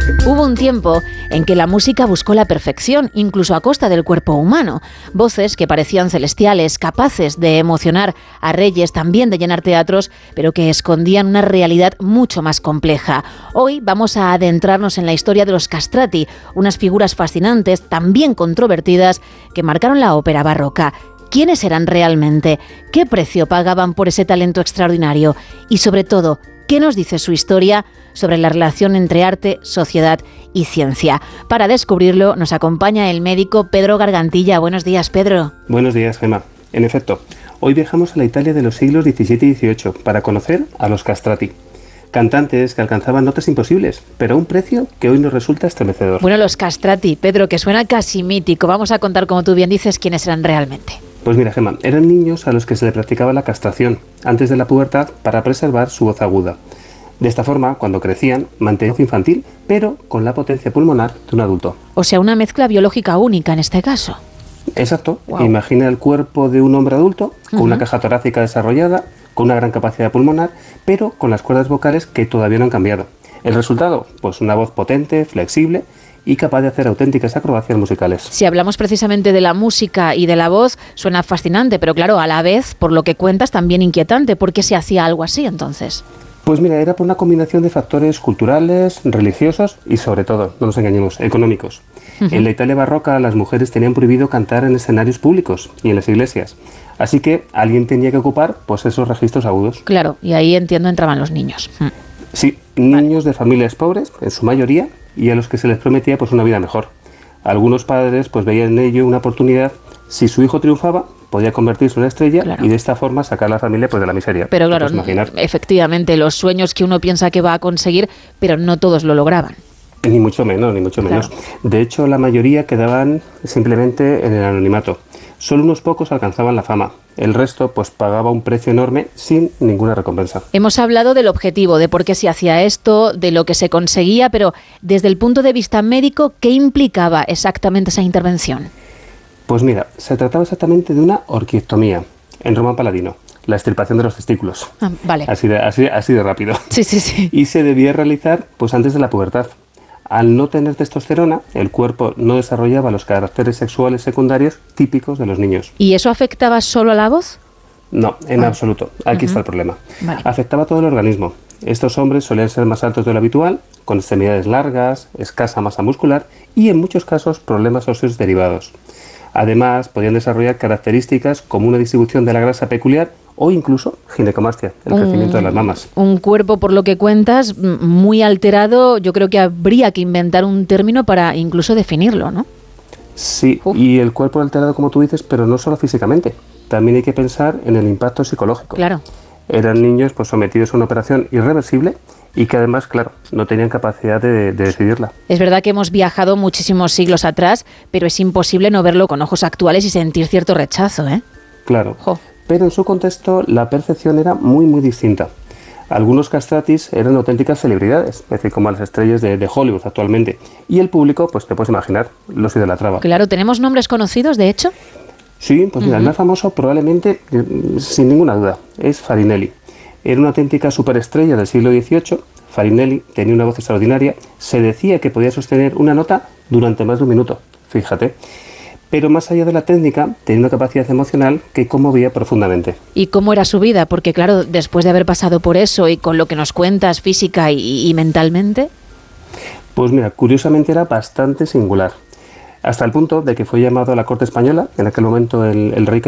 Hubo un tiempo en que la música buscó la perfección, incluso a costa del cuerpo humano. Voces que parecían celestiales, capaces de emocionar a reyes, también de llenar teatros, pero que escondían una realidad mucho más compleja. Hoy vamos a adentrarnos en la historia de los castrati, unas figuras fascinantes, también controvertidas, que marcaron la ópera barroca. ¿Quiénes eran realmente? ¿Qué precio pagaban por ese talento extraordinario? Y sobre todo, ¿qué nos dice su historia sobre la relación entre arte, sociedad y ciencia? Para descubrirlo nos acompaña el médico Pedro Gargantilla. Buenos días, Pedro. Buenos días, Gemma. En efecto, hoy viajamos a la Italia de los siglos XVII y XVIII para conocer a los castrati. Cantantes que alcanzaban notas imposibles, pero a un precio que hoy nos resulta estremecedor. Bueno, los castrati, Pedro, que suena casi mítico. Vamos a contar, como tú bien dices, quiénes eran realmente. Pues mira, Gemma, eran niños a los que se le practicaba la castración antes de la pubertad para preservar su voz aguda. De esta forma, cuando crecían, mantenían voz infantil, pero con la potencia pulmonar de un adulto. O sea, una mezcla biológica única en este caso. Exacto. Wow. Imagina el cuerpo de un hombre adulto, con una caja torácica desarrollada, con una gran capacidad pulmonar, pero con las cuerdas vocales que todavía no han cambiado. ¿El resultado? Pues una voz potente, flexible y capaz de hacer auténticas acrobacias musicales. Si hablamos precisamente de la música y de la voz, suena fascinante, pero claro, a la vez, por lo que cuentas, también inquietante. ¿Por qué se hacía algo así entonces? Pues mira, era por una combinación de factores culturales, religiosos y sobre todo, no nos engañemos, económicos. En la Italia barroca las mujeres tenían prohibido cantar en escenarios públicos y en las iglesias. Así que alguien tenía que ocupar pues esos registros agudos. Claro, y ahí entiendo entraban los niños. Sí, niños de familias pobres, en su mayoría, y a los que se les prometía pues una vida mejor. Algunos padres pues veían en ello una oportunidad. Si su hijo triunfaba, podía convertirse en una estrella, claro, y de esta forma sacar a la familia pues de la miseria. Pero claro, efectivamente, los sueños que uno piensa que va a conseguir, pero no todos lo lograban. Ni mucho menos, ni mucho menos. Claro. De hecho, la mayoría quedaban simplemente en el anonimato. Solo unos pocos alcanzaban la fama. El resto pues pagaba un precio enorme sin ninguna recompensa. Hemos hablado del objetivo, de por qué se hacía esto, de lo que se conseguía, pero desde el punto de vista médico, ¿qué implicaba exactamente esa intervención? Pues mira, se trataba exactamente de una orquiectomía, en Roma Paladino, la extirpación de los testículos. Ah, vale. Así de rápido. Sí. Y se debía realizar pues antes de la pubertad. Al no tener testosterona, el cuerpo no desarrollaba los caracteres sexuales secundarios típicos de los niños. ¿Y eso afectaba solo a la voz? No, en absoluto. Aquí está el problema. Vale. Afectaba a todo el organismo. Estos hombres solían ser más altos de lo habitual, con extremidades largas, escasa masa muscular y en muchos casos problemas óseos derivados. Además, podían desarrollar características como una distribución de la grasa peculiar o incluso ginecomastia, el crecimiento de las mamas. Un cuerpo, por lo que cuentas, muy alterado. Yo creo que habría que inventar un término para incluso definirlo, ¿no? Sí, y el cuerpo alterado, como tú dices, pero no solo físicamente. También hay que pensar en el impacto psicológico. Claro. Eran niños pues sometidos a una operación irreversible y que además, claro, no tenían capacidad de decidirla. Es verdad que hemos viajado muchísimos siglos atrás, pero es imposible no verlo con ojos actuales y sentir cierto rechazo, ¿eh? Claro, pero en su contexto la percepción era muy, muy distinta. Algunos castratis eran auténticas celebridades, es decir, como las estrellas de Hollywood actualmente. Y el público, pues te puedes imaginar, los idolatraba. Claro, ¿tenemos nombres conocidos, de hecho? Sí, pues mira, el más famoso probablemente, sin ninguna duda, es Farinelli. Era una auténtica superestrella del siglo XVIII. Farinelli tenía una voz extraordinaria. Se decía que podía sostener una nota durante más de un minuto, fíjate. Pero más allá de la técnica, tenía una capacidad emocional que conmovía profundamente. ¿Y cómo era su vida? Porque claro, después de haber pasado por eso y con lo que nos cuentas física y mentalmente... Pues mira, curiosamente era bastante singular. Hasta el punto de que fue llamado a la corte española, en aquel momento el rey